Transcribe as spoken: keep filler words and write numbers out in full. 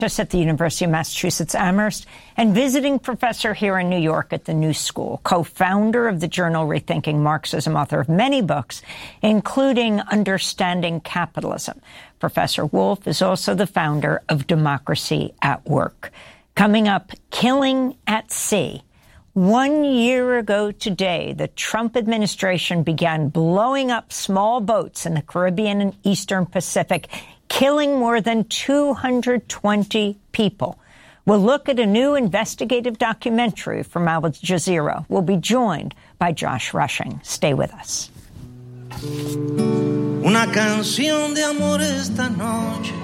at the University of Massachusetts Amherst and visiting professor here in New York at the New School, co-founder of the journal Rethinking Marxism, author of many books, including Understanding Capitalism. Professor Wolff is also the founder of Democracy at Work. Coming up, Killing at Sea. One year ago today, the Trump administration began blowing up small boats in the Caribbean and Eastern Pacific, killing more than two hundred twenty people. We'll look at a new investigative documentary from Al Jazeera. We'll be joined by Josh Rushing. Stay with us. Una canción de amor esta noche